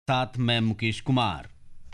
साथ मैं मुकेश कुमार।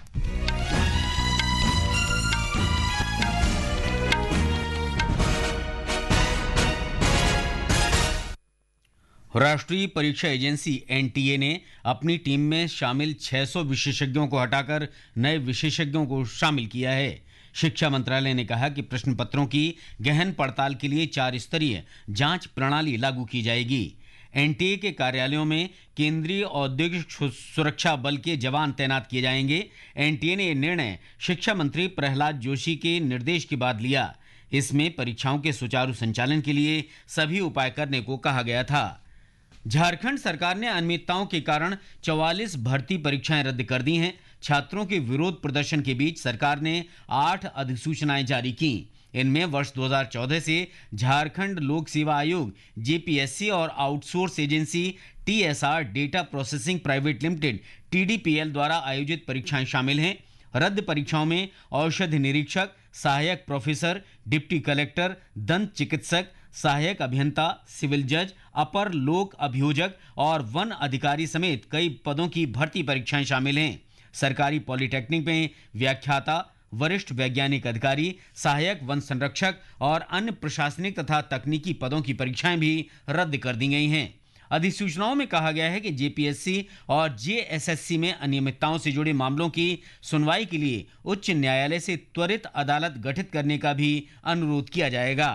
राष्ट्रीय परीक्षा एजेंसी एनटीए ने अपनी टीम में शामिल 600 विशेषज्ञों को हटाकर नए विशेषज्ञों को शामिल किया है। शिक्षा मंत्रालय ने कहा कि प्रश्न पत्रों की गहन पड़ताल के लिए 4 स्तरीय जांच प्रणाली लागू की जाएगी। एनटीए के कार्यालयों में केंद्रीय औद्योगिक सुरक्षा बल के जवान तैनात किए जाएंगे। एनटीए ने यह निर्णय शिक्षा मंत्री प्रहलाद जोशी के निर्देश के बाद लिया। इसमें परीक्षाओं के सुचारू संचालन के लिए सभी उपाय करने को कहा गया था। झारखंड सरकार ने अनियमितताओं के कारण 44 भर्ती परीक्षाएं रद्द कर दी हैं। छात्रों के विरोध प्रदर्शन के बीच सरकार ने 8 अधिसूचनाएं जारी की। इनमें वर्ष 2014 से झारखंड लोक सेवा आयोग जेपीएससी और outsource agency TSR data processing private limited TDPL द्वारा आयोजित परीक्षाएं शामिल हैं। रद्द परीक्षाओं में औषधि निरीक्षक, सहायक प्रोफेसर, डिप्टी कलेक्टर, दंत चिकित्सक, सहायक अभियंता, सिविल जज, अपर लोक अभियोजक और वन अधिकारी समेत कई पदों की भर्ती परीक्षाएं शामिल हैं। सरकारी पॉलिटेक्निक में व्याख्याता, वरिष्ठ वैज्ञानिक अधिकारी, सहायक वन संरक्षक और अन्य प्रशासनिक तथा तकनीकी पदों की परीक्षाएं भी रद्द कर दी गई हैं। अधिसूचनाओं में कहा गया है कि जेपीएससी और जेएसएससी में अनियमितताओं से जुड़े मामलों की सुनवाई के लिए उच्च न्यायालय से त्वरित अदालत गठित करने का भी अनुरोध किया जाएगा।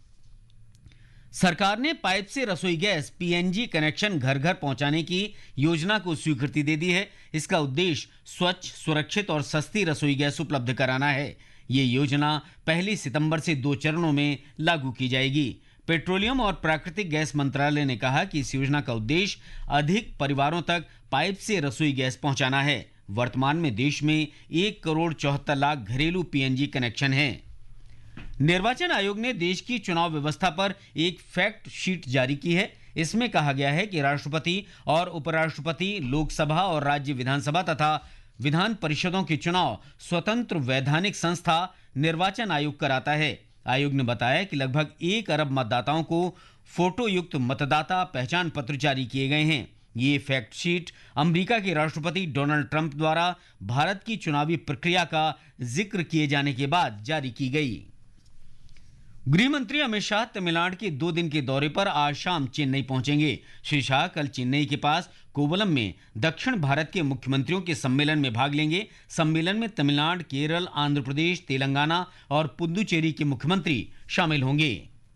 सरकार ने पाइप से रसोई गैस पीएनजी कनेक्शन घर घर पहुंचाने की योजना को स्वीकृति दे दी है। इसका उद्देश्य स्वच्छ, सुरक्षित और सस्ती रसोई गैस उपलब्ध कराना है। ये योजना 1 सितंबर से 2 चरणों में लागू की जाएगी। पेट्रोलियम और प्राकृतिक गैस मंत्रालय ने कहा कि इस योजना का उद्देश्य अधिक परिवारों तक पाइप से रसोई गैस पहुंचाना है। वर्तमान में देश में 1 करोड़ 74 लाख घरेलू पीएनजी कनेक्शन हैं। निर्वाचन आयोग ने देश की चुनाव व्यवस्था पर एक फैक्ट शीट जारी की है। इसमें कहा गया है कि राष्ट्रपति और उपराष्ट्रपति, लोकसभा और राज्य विधानसभा तथा विधान परिषदों के चुनाव स्वतंत्र वैधानिक संस्था निर्वाचन आयोग कराता है। आयोग ने बताया कि लगभग 1 अरब मतदाताओं को फोटो युक्त मतदाता पहचान पत्र जारी किए गए हैं। ये फैक्ट शीट अमेरिका के राष्ट्रपति डोनाल्ड ट्रंप द्वारा भारत की चुनावी प्रक्रिया का जिक्र किए जाने के बाद जारी की गई। गृह मंत्री अमित शाह तमिलनाडु के 2 दिन के दौरे पर आज शाम चेन्नई पहुंचेंगे। श्री शाह कल चेन्नई के पास कोवलम में दक्षिण भारत के मुख्यमंत्रियों के सम्मेलन में भाग लेंगे। सम्मेलन में तमिलनाडु, केरल, आंध्र प्रदेश, तेलंगाना और पुदुचेरी के मुख्यमंत्री शामिल होंगे।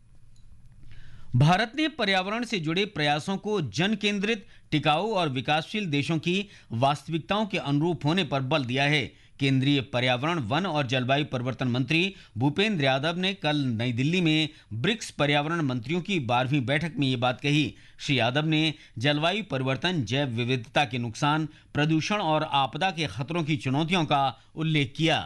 भारत ने पर्यावरण से जुड़े प्रयासों को जन केंद्रित, टिकाऊ और विकासशील देशों की वास्तविकताओं के अनुरूप होने पर बल दिया है। केंद्रीय पर्यावरण, वन और जलवायु परिवर्तन मंत्री भूपेंद्र यादव ने कल नई दिल्ली में ब्रिक्स पर्यावरण मंत्रियों की 12वीं बैठक में ये बात कही। श्री यादव ने जलवायु परिवर्तन, जैव विविधता के नुकसान, प्रदूषण और आपदा के खतरों की चुनौतियों का उल्लेख किया।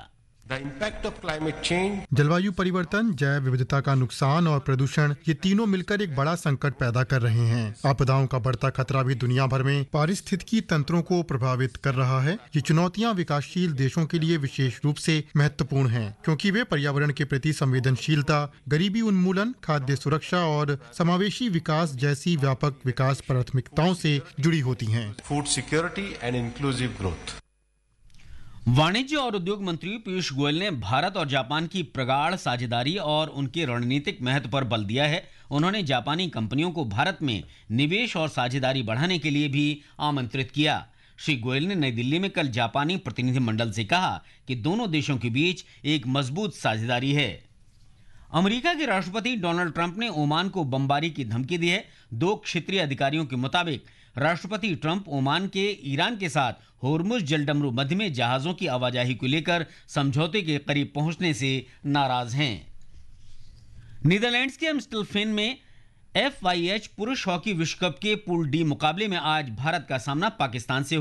जलवायु परिवर्तन, जैव विविधता का नुकसान और प्रदूषण, ये तीनों मिलकर एक बड़ा संकट पैदा कर रहे हैं। आपदाओं का बढ़ता खतरा भी दुनिया भर में पारिस्थितिकी तंत्रों को प्रभावित कर रहा है। ये चुनौतियां विकासशील देशों के लिए विशेष रूप से महत्वपूर्ण हैं, क्योंकि वे पर्यावरण के प्रति संवेदनशीलता, गरीबी उन्मूलन, खाद्य सुरक्षा और समावेशी विकास जैसी व्यापक विकास प्राथमिकताओं से जुड़ी होती हैं। Food security and inclusive growth. वाणिज्य और उद्योग मंत्री पीयूष गोयल ने भारत और जापान की प्रगाढ़ साझेदारी और उनके रणनीतिक महत्व पर बल दिया है। उन्होंने जापानी कंपनियों को भारत में निवेश और साझेदारी बढ़ाने के लिए भी आमंत्रित किया। श्री गोयल ने नई दिल्ली में कल जापानी प्रतिनिधिमंडल से कहा कि दोनों देशों के बीच एक मजबूत साझेदारी है। अमेरिका के राष्ट्रपति डोनाल्ड ट्रंप ने ओमान को बमबारी की धमकी दी है। 2 क्षेत्रीय अधिकारियों के मुताबिक राष्ट्रपति ट्रंप ओमान के ईरान के साथ होर्मुज जलडमरू मध्य में जहाजों की आवाजाही को लेकर समझौते के करीब पहुंचने से नाराज हैं। नीदरलैंड्स के एम्स्टलफेन में FIH पुरुष हॉकी विश्व कप के पूल डी मुकाबले में आज भारत का सामना पाकिस्तान से